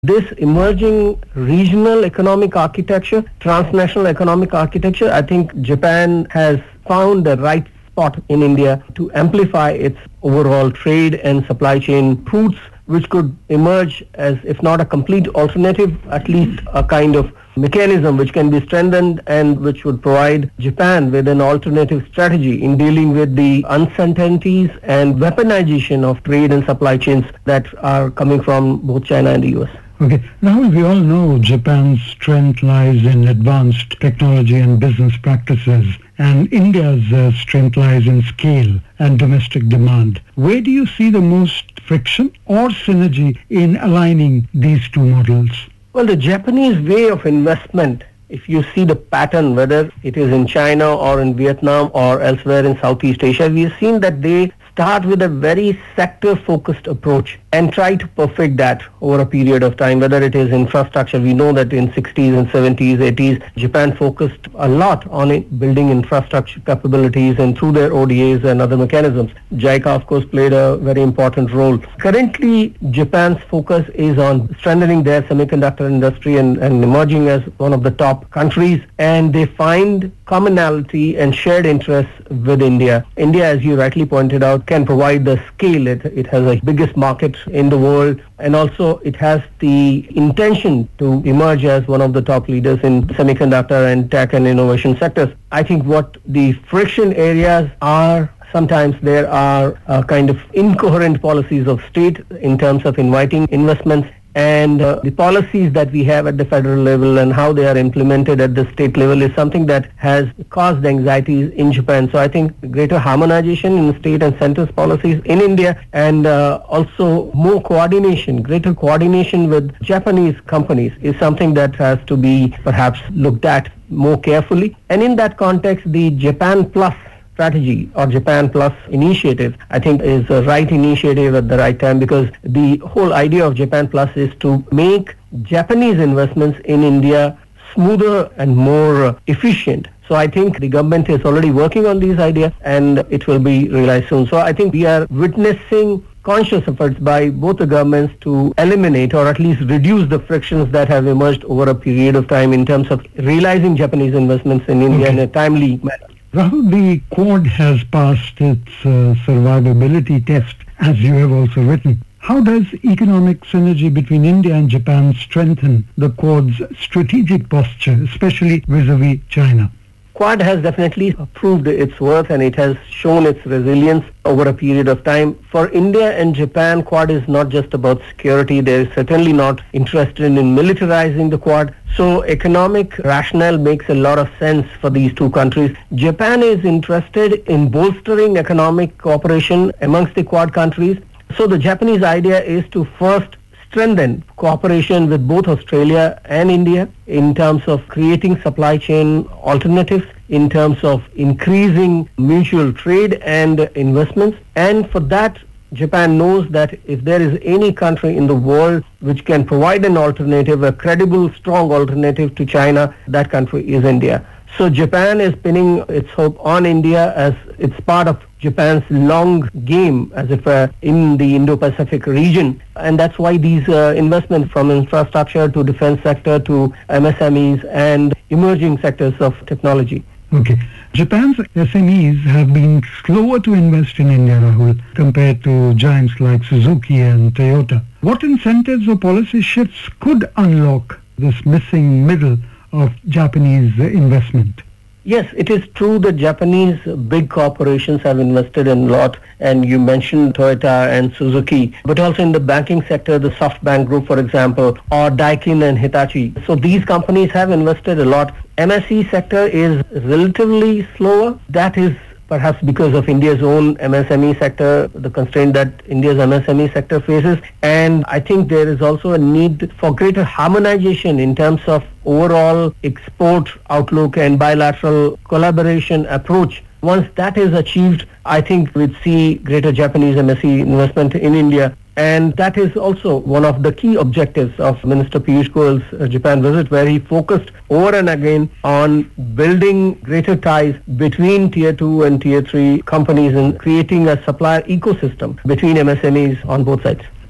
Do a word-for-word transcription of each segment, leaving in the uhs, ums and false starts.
This emerging regional economic architecture, transnational economic architecture, I think Japan has found the right spot in India to amplify its overall trade and supply chain routes, which could emerge as, if not a complete alternative, at least a kind of mechanism which can be strengthened and which would provide Japan with an alternative strategy in dealing with the uncertainties and weaponization of trade and supply chains that are coming from both China and the U S. Okay. Now, we all know Japan's strength lies in advanced technology and business practices, and India's uh, strength lies in scale and domestic demand. Where do you see the most friction or synergy in aligning these two models? Well, the Japanese way of investment, if you see the pattern, whether it is in China or in Vietnam or elsewhere in Southeast Asia, we have seen that they start with a very sector-focused approach and try to perfect that over a period of time, whether it is infrastructure. We know that in sixties and seventies, eighties, Japan focused a lot on it, building infrastructure capabilities, and through their O D As and other mechanisms. JICA, of course, played a very important role. Currently, Japan's focus is on strengthening their semiconductor industry and, and emerging as one of the top countries, and they find commonality and shared interests with India. India, as you rightly pointed out, can provide the scale. It, it has the biggest market in the world, and also it has the intention to emerge as one of the top leaders in semiconductor and tech and innovation sectors. I think what the friction areas are, sometimes there are uh, kind of incoherent policies of state in terms of inviting investments, and uh, the policies that we have at the federal level and how they are implemented at the state level is something that has caused anxieties in Japan. So I think greater harmonization in state and center's policies in India, and uh, also more coordination, greater coordination with Japanese companies is something that has to be perhaps looked at more carefully. And in that context, the Japan Plus strategy or Japan Plus initiative, I think, is a right initiative at the right time, because the whole idea of Japan Plus is to make Japanese investments in India smoother and more efficient. So I think the government is already working on these ideas, and it will be realized soon. So I think we are witnessing conscious efforts by both the governments to eliminate or at least reduce the frictions that have emerged over a period of time in terms of realizing Japanese investments in India okay. in a timely manner. Rahul, the Quad has passed its uh, survivability test, as you have also written. How does economic synergy between India and Japan strengthen the Quad's strategic posture, especially vis-a-vis China? Quad has definitely proved its worth, and it has shown its resilience over a period of time. For India and Japan, Quad is not just about security. They are certainly not interested in militarizing the Quad. So economic rationale makes a lot of sense for these two countries. Japan is interested in bolstering economic cooperation amongst the Quad countries. So the Japanese idea is to first strengthen cooperation with both Australia and India in terms of creating supply chain alternatives, in terms of increasing mutual trade and investments. And for that, Japan knows that if there is any country in the world which can provide an alternative, a credible, strong alternative to China, that country is India. So Japan is pinning its hope on India as it's part of Japan's long game, as if uh, in the Indo-Pacific region. And that's why these uh, investments from infrastructure to defense sector to M S M Es and emerging sectors of technology. Okay. Japan's S M Es have been slower to invest in India, Rahul, compared to giants like Suzuki and Toyota. What incentives or policy shifts could unlock this missing middle of Japanese investment? Yes, it is true that Japanese big corporations have invested in a lot, and you mentioned Toyota and Suzuki, but also in the banking sector, the SoftBank Group, for example, or Daikin and Hitachi. So these companies have invested a lot. M S E sector is relatively slower. That is perhaps because of India's own M S M E sector, the constraint that India's M S M E sector faces. And I think there is also a need for greater harmonization in terms of overall export outlook and bilateral collaboration approach. Once that is achieved, I think we'd see greater Japanese M S E investment in India. And that is also one of the key objectives of Minister Piyush Goyal's uh, Japan visit, where he focused over and again on building greater ties between Tier two and Tier three companies and creating a supplier ecosystem between M S M Es on both sides.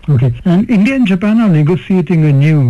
Okay. And India and Japan are negotiating a new